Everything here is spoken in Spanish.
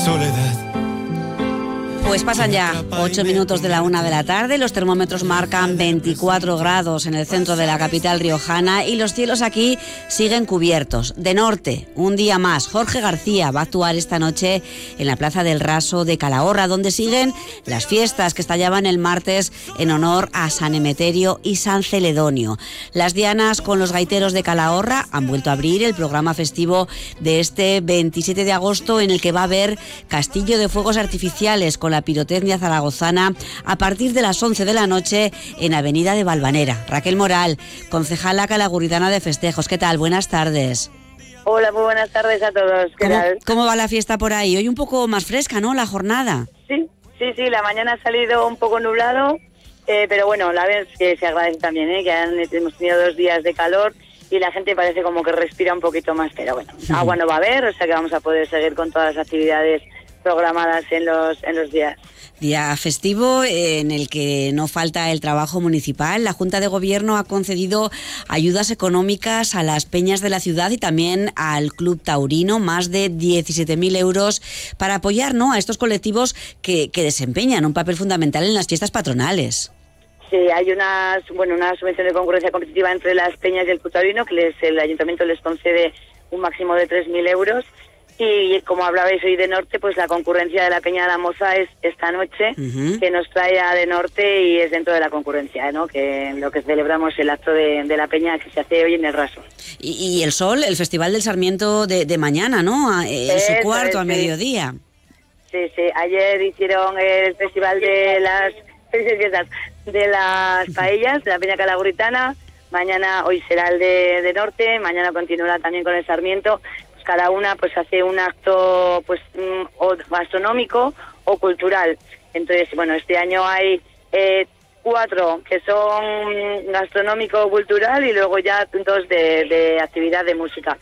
soledad. Pues pasan ya 8 minutos de la 1 de la tarde, los termómetros marcan 24 grados en el centro de la capital riojana y los cielos aquí siguen cubiertos. De norte, un día más, Jorge García va a actuar esta noche en la Plaza del Raso de Calahorra, donde siguen las fiestas que estallaban el martes en honor a San Emeterio y San Celedonio. Las dianas con los gaiteros de Calahorra han vuelto a abrir el programa festivo de este 27 de agosto, en el que va a haber castillo de fuegos artificiales con la pirotecnia zaragozana a partir de las 11 de la noche en Avenida de Valvanera. Raquel Moral, concejala calagurritana de festejos. ¿Qué tal? Buenas tardes. Hola, muy buenas tardes a todos. ¿Qué tal? ¿Cómo va la fiesta por ahí? Hoy un poco más fresca, ¿no?, la jornada. Sí, la mañana ha salido un poco nublado, pero bueno, la verdad es que se agradece también, que hemos tenido 2 días de calor y la gente parece como que respira un poquito más, pero bueno, agua no va a haber, o sea que vamos a poder seguir con todas las actividades programadas en los días. Día festivo en el que no falta el trabajo municipal. La Junta de Gobierno ha concedido ayudas económicas a las peñas de la ciudad y también al Club Taurino, más de 17.000 euros para apoyar, ¿no?, a estos colectivos que desempeñan un papel fundamental en las fiestas patronales. Sí, hay una subvención de concurrencia competitiva entre las peñas y el Club Taurino, que el ayuntamiento les concede un máximo de 3.000 euros. Y como hablabais hoy de norte, pues la concurrencia de la Peña de la Moza es esta noche, que nos trae a de norte y es dentro de la concurrencia, ¿no?, que lo que celebramos el acto de la Peña que se hace hoy en el Raso. Y el Sol, el Festival del Sarmiento de mañana, ¿no?, en su cuarto a mediodía. Sí, ayer hicieron el Festival de las paellas de la Peña calagurritana, hoy será el de norte, mañana continuará también con el Sarmiento. Cada una pues hace un acto pues o gastronómico o cultural. Entonces, bueno, este año hay 4 que son gastronómico o cultural y luego ya 2 de actividad de música.